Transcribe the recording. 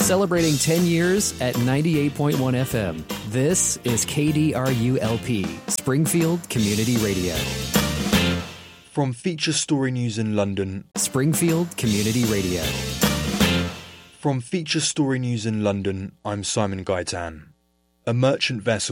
Celebrating 10 years at 98.1 FM. This is KDRU-LP, Springfield Community Radio. From Feature Story News in London, Springfield Community Radio. From Feature Story News in London, I'm Simon Gaitan. A merchant vessel